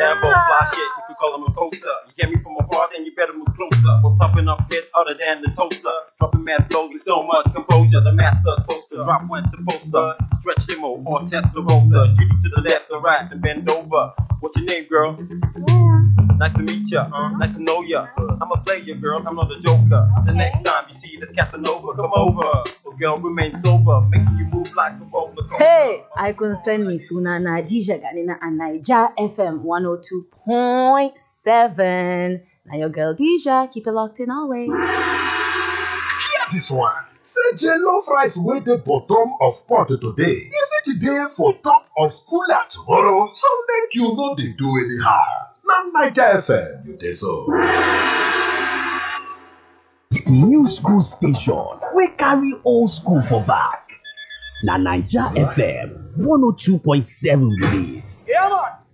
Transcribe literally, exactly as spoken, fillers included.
Lambo, fly shit, you could call him a coaster. You get me from afar, then you better move closer. We're pumping up hits other than the toaster. Dropping mad flows with so much composure. The master poster, drop went to poster. Stretch limo or Testarossa. Judy to the left or right and bend over. What's your name, girl? Nice to meet ya, uh, nice to know ya. I'm a player, girl, I'm not a joker. The next time you see this Casanova, come over. Oh, girl, remain sober, making you move like a roller coaster. Hey, I concern me suna na Dija Ganina and Naija F M one oh two point seven. Now your girl Dija, keep it locked in always. Hear this one. Say jollof rice with the bottom of pot today. Is it today for top of cooler tomorrow? So make you know they do anyhow. Now Naija F M, you dey so. New school station, we carry old school for back. Na Naija F M one oh two point seven release. Yeah, man.